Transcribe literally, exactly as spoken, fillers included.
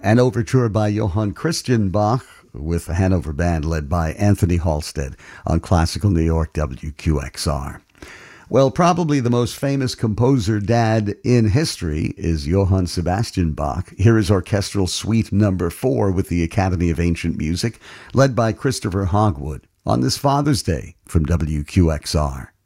An overture by Johann Christian Bach with the Hanover Band led by Anthony Halstead on Classical New York W Q X R. Well, probably the most famous composer dad in history is Johann Sebastian Bach. Here is Orchestral Suite Number four with the Academy of Ancient Music, led by Christopher Hogwood on this Father's Day from W Q X R.